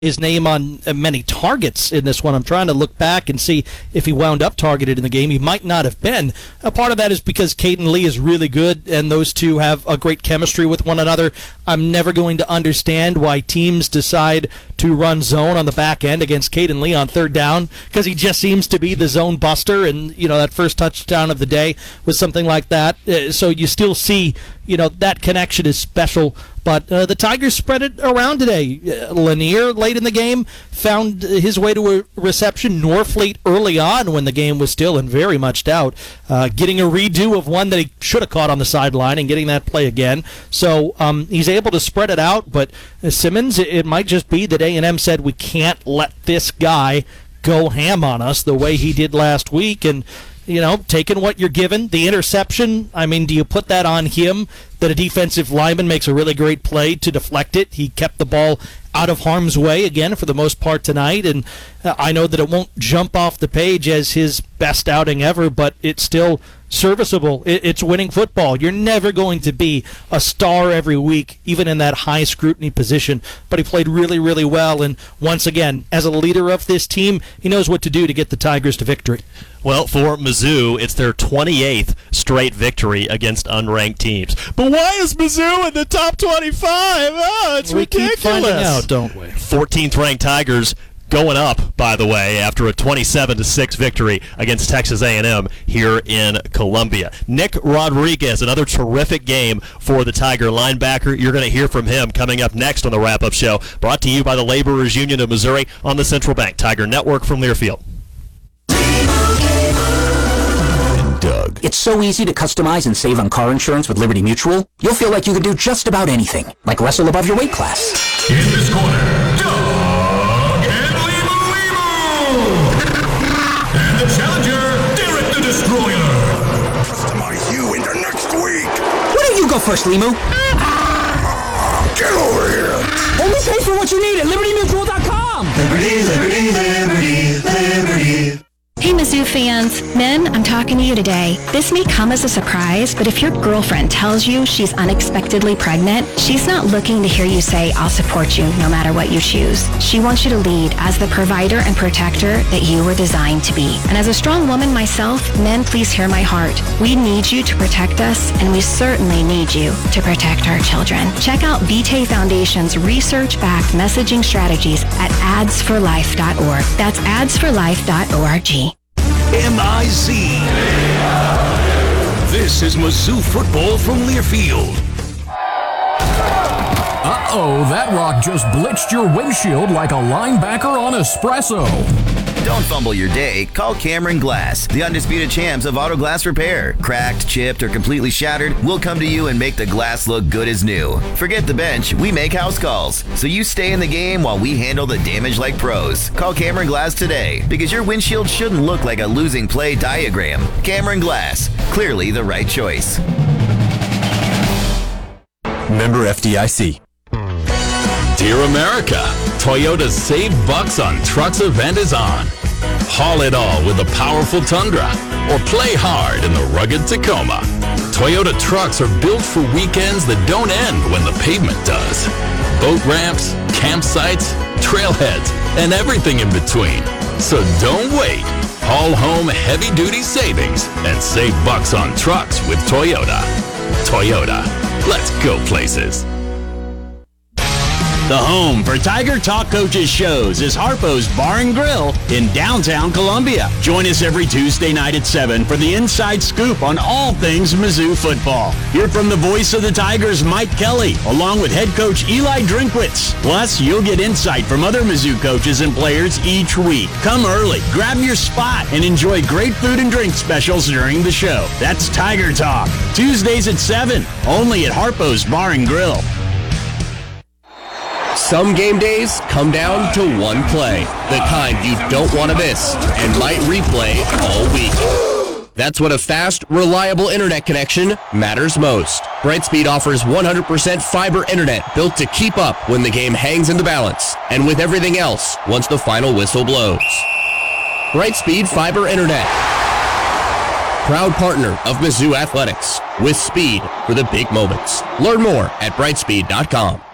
his name on many targets in this one. I'm trying to look back and see if he wound up targeted in the game. He might not have been. A part of that is because Caden Lee is really good, and those two have a great chemistry with one another. I'm never going to understand why teams decide to run zone on the back end against Caden Lee on third down, because he just seems to be the zone buster, and that first touchdown of the day was something like that. So you still see that connection is special. But the Tigers spread it around today. Lanier late in the game found his way to a reception. Norfleet early on when the game was still in very much doubt, getting a redo of one that he should have caught on the sideline and getting that play again. So he's able to spread it out. But Simmons, it might just be that A&M said we can't let this guy go ham on us the way he did last week. And taking what you're given. The interception, do you put that on him, that a defensive lineman makes a really great play to deflect it? He kept the ball out of harm's way again for the most part tonight, and I know that it won't jump off the page as his best outing ever, but it's still serviceable. It's winning football. You're never going to be a star every week, even in that high scrutiny position, but he played really, really well, and once again, as a leader of this team, he knows what to do to get the Tigers to victory. Well, for Mizzou, it's their 28th straight victory against unranked teams. But why is Mizzou in the top 25? Oh, it's ridiculous. We keep finding out, don't we? 14th ranked Tigers going up, by the way, after a 27-6 victory against Texas A&M here in Columbia. Nick Rodriguez, another terrific game for the Tiger linebacker. You're going to hear from him coming up next on the wrap-up show, brought to you by the Laborers Union of Missouri on the Central Bank Tiger Network from Learfield. Doug. It's so easy to customize and save on car insurance with Liberty Mutual. You'll feel like you can do just about anything, like wrestle above your weight class. In this corner, Doug and Lemu. And the challenger, Derek the Destroyer. Customize you into next week. Why don't you go first, Lemu? Get over here. Only pay for what you need at LibertyMutual.com. Liberty, liberty, liberty, liberty. Hey Mizzou fans, men, I'm talking to you today. This may come as a surprise, but if your girlfriend tells you she's unexpectedly pregnant, she's not looking to hear you say, I'll support you no matter what you choose. She wants you to lead as the provider and protector that you were designed to be. And as a strong woman myself, men, please hear my heart. We need you to protect us, and we certainly need you to protect our children. Check out Vitae Foundation's research-backed messaging strategies at adsforlife.org. That's adsforlife.org. M-I-Z. This is Mizzou football from Learfield. Uh-oh, that rock just blitzed your windshield like a linebacker on espresso. Don't fumble your day. Call Cameron Glass, the undisputed champs of auto glass repair. Cracked, chipped, or completely shattered, we'll come to you and make the glass look good as new. Forget the bench, we make house calls. So you stay in the game while we handle the damage like pros. Call Cameron Glass today, because your windshield shouldn't look like a losing play diagram. Cameron Glass, clearly the right choice. Member FDIC. Dear America, Toyota's Save Bucks on Trucks event is on. Haul it all with the powerful Tundra, or play hard in the rugged Tacoma. Toyota trucks are built for weekends that don't end when the pavement does. Boat ramps, campsites, trailheads, and everything in between. So don't wait. Haul home heavy-duty savings and save bucks on trucks with Toyota. Toyota, let's go places. The home for Tiger Talk Coaches shows is Harpo's Bar and Grill in downtown Columbia. Join us every Tuesday night at 7 for the inside scoop on all things Mizzou football. Hear from the voice of the Tigers, Mike Kelly, along with head coach Eli Drinkwitz. Plus, you'll get insight from other Mizzou coaches and players each week. Come early, grab your spot, and enjoy great food and drink specials during the show. That's Tiger Talk, Tuesdays at 7, only at Harpo's Bar and Grill. Some game days come down to one play, the kind you don't want to miss and might replay all week. That's when a fast, reliable internet connection matters most. Brightspeed offers 100% fiber internet built to keep up when the game hangs in the balance and with everything else once the final whistle blows. Brightspeed Fiber Internet. Proud partner of Mizzou Athletics, with speed for the big moments. Learn more at brightspeed.com.